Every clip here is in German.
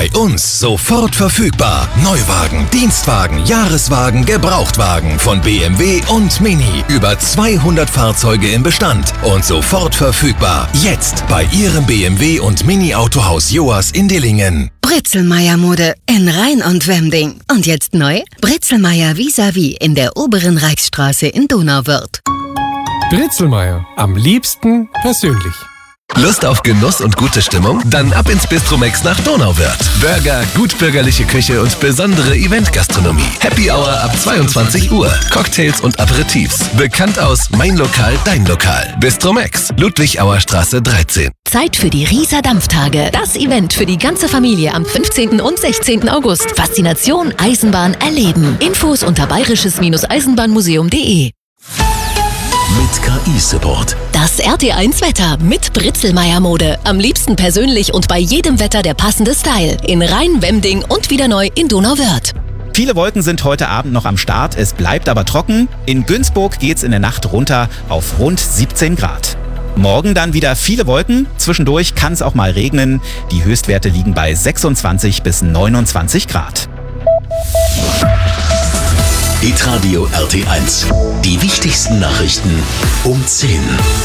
Bei uns sofort verfügbar. Neuwagen, Dienstwagen, Jahreswagen, Gebrauchtwagen von BMW und Mini. Über 200 Fahrzeuge im Bestand und sofort verfügbar. Jetzt bei Ihrem BMW und Mini Autohaus Joas in Dillingen. Britzelmeier Mode in Rhein und Wemding. Und jetzt neu? Britzelmeier vis-à-vis in der oberen Reichsstraße in Donauwörth. Britzelmeier. Am liebsten persönlich. Lust auf Genuss und gute Stimmung? Dann ab ins Bistromex nach Donauwörth. Burger, gutbürgerliche Küche und besondere Eventgastronomie. Happy Hour ab 22 Uhr. Cocktails und Aperitifs. Bekannt aus Mein Lokal, Dein Lokal. Bistromex, Ludwig-Auer Straße 13. Zeit für die Rieser Dampftage. Das Event für die ganze Familie am 15. und 16. August. Faszination Eisenbahn erleben. Infos unter bayerisches-eisenbahnmuseum.de. Mit KI-Support. Das RT1 Wetter mit Britzelmeier Mode. Am liebsten persönlich und bei jedem Wetter der passende Style. In Rhein, Wemding und wieder neu in Donauwörth. Viele Wolken sind heute Abend noch am Start, es bleibt aber trocken. In Günzburg geht's in der Nacht runter auf rund 17 Grad. Morgen dann wieder viele Wolken, zwischendurch kann es auch mal regnen. Die Höchstwerte liegen bei 26 bis 29 Grad. Hitradio RT1. Die wichtigsten Nachrichten um 10.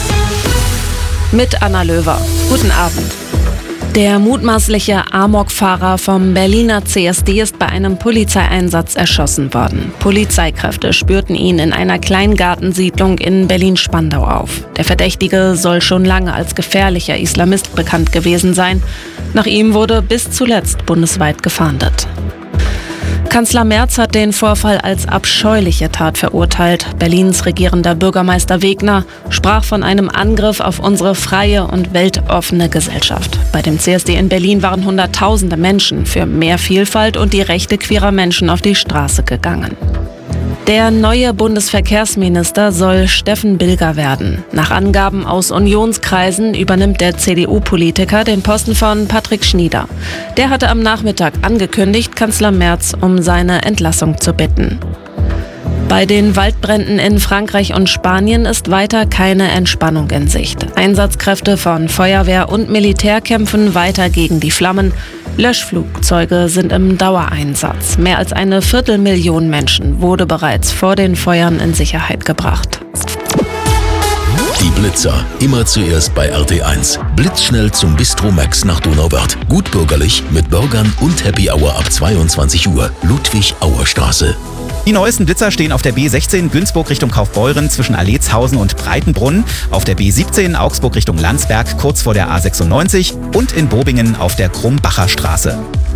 Mit Anna Löwer. Guten Abend. Der mutmaßliche Amokfahrer vom Berliner CSD ist bei einem Polizeieinsatz erschossen worden. Polizeikräfte spürten ihn in einer Kleingartensiedlung in Berlin-Spandau auf. Der Verdächtige soll schon lange als gefährlicher Islamist bekannt gewesen sein. Nach ihm wurde bis zuletzt bundesweit gefahndet. Kanzler Merz hat den Vorfall als abscheuliche Tat verurteilt. Berlins regierender Bürgermeister Wegner sprach von einem Angriff auf unsere freie und weltoffene Gesellschaft. Bei dem CSD in Berlin waren Hunderttausende Menschen für mehr Vielfalt und die Rechte queerer Menschen auf die Straße gegangen. Der neue Bundesverkehrsminister soll Steffen Bilger werden. Nach Angaben aus Unionskreisen übernimmt der CDU-Politiker den Posten von Patrick Schnieder. Der hatte am Nachmittag angekündigt, Kanzler Merz um seine Entlassung zu bitten. Bei den Waldbränden in Frankreich und Spanien ist weiter keine Entspannung in Sicht. Einsatzkräfte von Feuerwehr und Militär kämpfen weiter gegen die Flammen. Löschflugzeuge sind im Dauereinsatz. Mehr als 250.000 Menschen wurde bereits vor den Feuern in Sicherheit gebracht. Die Blitzer. Immer zuerst bei RT1. Blitzschnell zum Bistromex nach Donauwörth. Gutbürgerlich mit Burgern und Happy Hour ab 22 Uhr. Ludwig-Auer Straße. Die neuesten Blitzer stehen auf der B16 Günzburg Richtung Kaufbeuren zwischen Alletshausen und Breitenbrunn, auf der B17 Augsburg Richtung Landsberg kurz vor der A96 und in Bobingen auf der Krumbacher Straße.